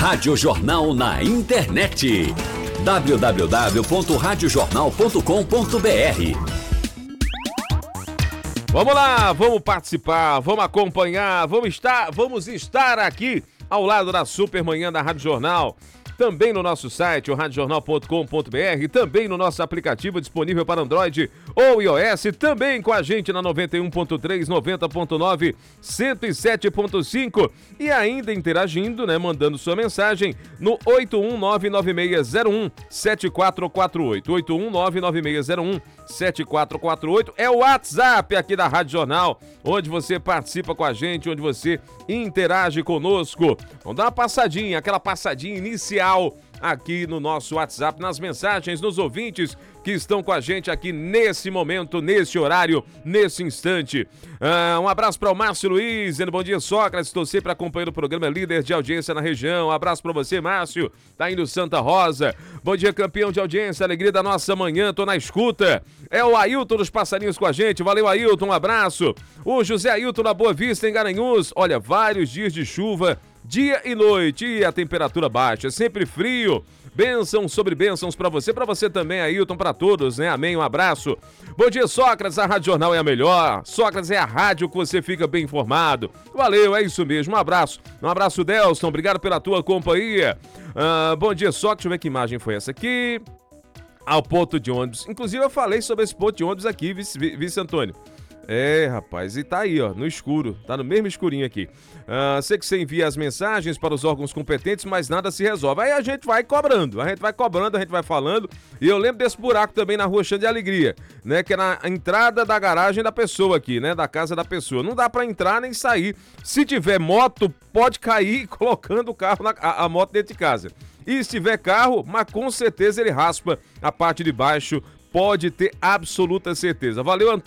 Rádio Jornal na internet. www.radiojornal.com.br. Vamos lá, vamos participar, vamos acompanhar, vamos estar aqui ao lado da Supermanhã da Rádio Jornal. Também no nosso site, o radiojornal.com.br, também no nosso aplicativo disponível para Android ou iOS, também com a gente na 91.3, 90.9, 107.5 e ainda interagindo, né, mandando sua mensagem no 81996017448. 81996017448 é o WhatsApp aqui da Rádio Jornal, onde você participa com a gente, onde você interage conosco. Vamos dar uma passadinha, aquela passadinha inicial aqui no nosso WhatsApp, nas mensagens, nos ouvintes que estão com a gente aqui nesse momento, nesse horário, nesse instante. Um abraço para o Márcio Luiz, dizendo bom dia, Sócrates, estou sempre acompanhando o programa, líder de audiência na região. Um abraço para você, Márcio, tá indo Santa Rosa. Bom dia, campeão de audiência, alegria da nossa manhã, tô na escuta. É o Ailton dos Passarinhos com a gente, valeu Ailton, um abraço. O José Ailton na Boa Vista, em Garanhuns, olha, vários dias de chuva, dia e noite, e a temperatura baixa, sempre frio. Bênçãos sobre bênçãos pra você também, Ailton, pra todos, né? Amém, um abraço. Bom dia, Sócrates, a Rádio Jornal é a melhor. Sócrates é a rádio que você fica bem informado. Valeu, é isso mesmo, um abraço. Um abraço, Delson, obrigado pela tua companhia. Bom dia, Sócrates, deixa eu ver que imagem foi essa aqui. Ao ponto de ônibus. Inclusive, eu falei sobre esse ponto de ônibus aqui, vice Antônio. É, rapaz, e tá aí, ó, no escuro, tá no mesmo escurinho aqui. Sei que você envia as mensagens para os órgãos competentes, mas nada se resolve. Aí a gente vai cobrando, a gente vai falando. E eu lembro desse buraco também na rua Cheia de Alegria, né, que é na entrada da garagem da pessoa aqui, né, da casa da pessoa. Não dá pra entrar nem sair. Se tiver moto, pode cair colocando o carro, a moto dentro de casa. E se tiver carro, mas com certeza ele raspa a parte de baixo, pode ter absoluta certeza. Valeu, Antônio.